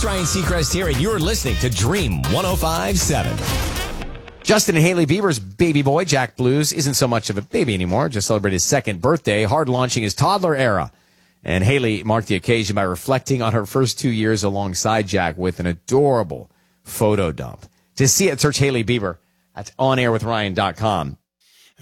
Ryan Seacrest here, and you're listening to Dream 105.7. Justin and Hailey Bieber's baby boy, Jack Blues, isn't so much of a baby anymore, just celebrated his second birthday, hard launching his toddler era. And Hailey marked the occasion by reflecting on her first 2 years alongside Jack with an adorable photo dump. To see it, search Hailey Bieber at onairwithryan.com.